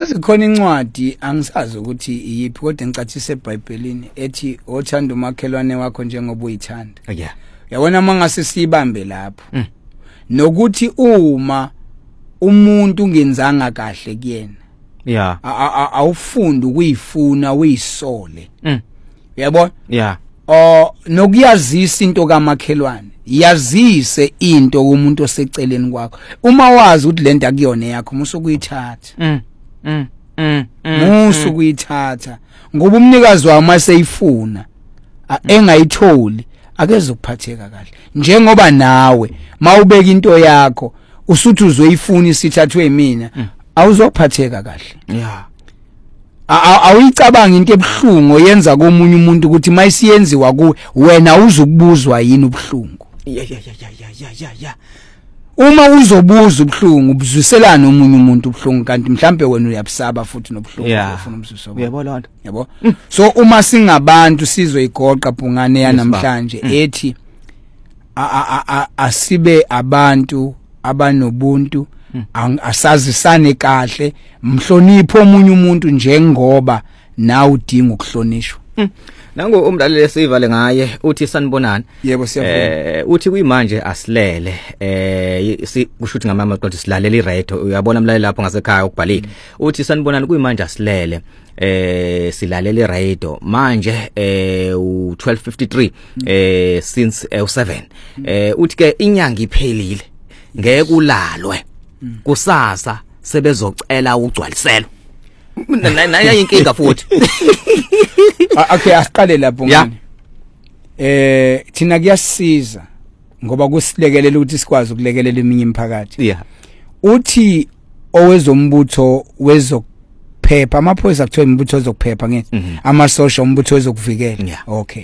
yazi khona incwadi angisazi ukuthi iyiphi kodwa ngicathise eBhayibhelini ethi othanda umakhelwane wakho njengoba uyithanda. Yeah. Yabona mangase sibambe lapho. Nokuthi uma umuntu ungenzanga kahle kuyena. Yeah. Awufunda ukuyifuna uyisole. Yabona? Yeah. Nokuyazisa into kamakhelwane. Yazise into kumuntu oseceleni kwakho. Uma wazi ukuthi lento akuyona yakho musukuyithatha. Musukuyithatha. Ngoba umnikazi wayo maseyifuna engayitholi akeze ukuphatheka kahle. Njengoba nawe mawubeka into yakho usuthi uzoyifuna isithathwe yimina awuzophatheka kahle. Yeah. Awuyicabanga into ebhlungu yenza komunye umuntu ukuthi mayisiyenziwa kuwe wena uzukubuzwa yini ubhlungu. Yeah. Uma uzobuza ubhlungu ubuzwiselana nomunye umuntu ubhlungu kanti mhlambe wena uyabusaba futhi nobhlungu ufuna umzuso. Uyabo lonto. Yabo. So uma singabantu sizoyigoqa bhungane yanamhlanje ethi asibe abantu abanobuntu asazisane kahle mhlonipho omunye umuntu njengoba nawe udinga ukuhlonishwa. Nango umdlaleli sivale ngaye uthi sanibonani. Yebo siyabona. Uthi kuyimanje asilele kusho ukuthi ngamama kodwa silalela iradio uyabona mlaleli lapho ngasekhaya ukubhalile. Uthi sanibonani kuyimanje asilele silalela iradio manje u12:53 since 7 uthi ke inyanga iphelile ngeke ulalwe kusasa sebezocela ugcwaliselo naya inkinga futhi. Okay asiqale lapho ngani. Thina kuyasiza ngoba kusilekelela ukuthi sikwazi ukulekelela eminye imiphakathi. Yeah. Uthi owezombutho wezokuphepha amaphoyisa kuthiwa imbutho wezokuphepha ngithi amasosha umbutho wezokuvikela. Okay.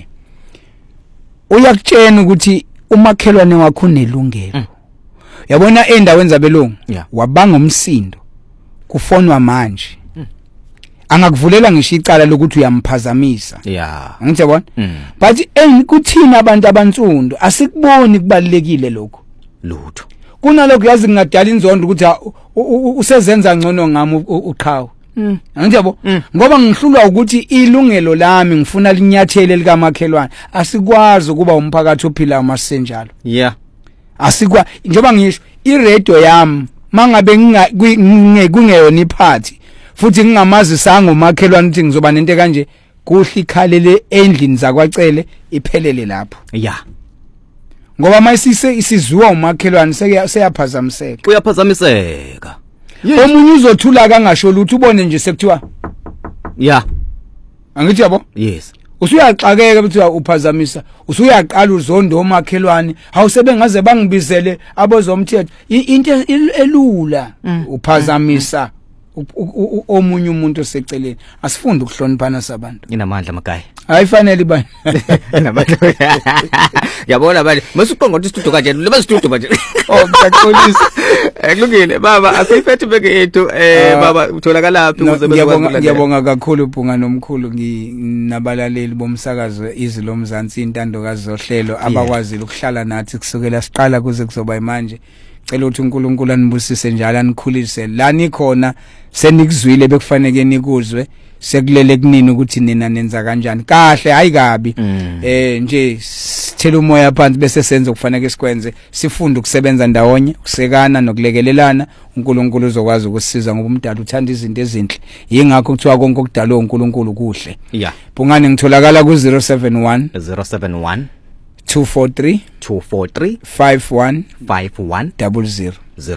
Uyakutshena ukuthi umakhelwane wakho unelungelo. Yabona endaweni zabelungu wabanga umsindo kufonwa manje. Angakuvulela ngisho icala lokuthi uyamphazamisa. Yeah. Ngithi yabona? But kuthina abantu abantsundu asikuboni kubalekile lokho. Lutho. Kunalokho yazi ngingadala inzondo ukuthi usezenza ngcono ngami uqhawe. Ngithi yabo ngoba ngihlulwa ukuthi ilungelo lami ngifuna linyathele likamakhelwane asikwazi ukuba umphakathi ophila amasenjalo. Yeah. Asikwa njoba ngisho iradio yami mangabe kungeyona iphathi futhi ngingamazi sanga umakhelwane ukuthi ngizoba nento kanje kuhle ikhalele endlini zakwacele iphelele lapho. Yeah. Ngoba mayisise isizwa umakhelwane seyaphazamiseka. Uyaphazamiseka. Omunye uzothula kangasho lutho ubone nje sekuthiwa. Yeah. Angithi yabo? Yes. Usuyaxakeka ukuthi uphazamisa usuyaqala uzondo omakhelwane awusebengaze bangibizele abozomthetho into elula uphazamisa omunye umuntu oseceleni asifunde ukuhloniphana sabantu inamandla magaya ayifanele iba inamandla yabona bathi masuqonga ukuthi studio kanje leba studio manje ngiyaxolisa kulungile baba asifethe beke yethu baba utholakala laphi ukuze bezokwazi. Ngiyabonga kakhulu Bhunga nomkhulu nginabalaleli bomsakazo izilo mzansi intandokazi zohlelo abakwazile ukuhlala nathi kusukela siqala kuze kuzoba manje. Cela ukuthi uNkulunkulu anibusise njalo anikhulise la nikhona senikuzwile bekufanele nikuzwe sekulele kunini ukuthi nina nenza kanjani kahle hayi kabi nje sithela umoya phansi bese senze ukufanele sikwenze sifunde ukusebenza ndawonye ukusekana nokulekelelana uNkulunkulu uzokwazi ukusisiza ngoba umdala uthanda izinto ezinhle yingakho kuthiwa konke okudalwe uNkulunkulu kuhle. Yeah. Bhungane ngitholakala ku 071 243 51 00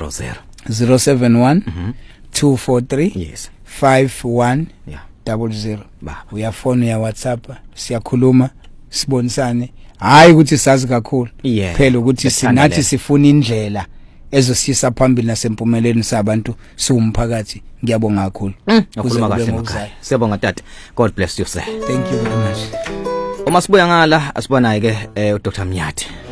071 243 yes 51 00 uyafona ya WhatsApp siyakhuluma sibonisane hayi ukuthi sazi kakhulu phela ukuthi sinathi sifuna indlela ezosisa phambili nasempumeleni sabantu siwumphakathi. Ngiyabonga kakhulu. Ukhuluma kahle ekhaya. Siyabonga tata. God bless you sir. Thank you very much. Uma sibuya ngala asibona ke uDr Mnyati.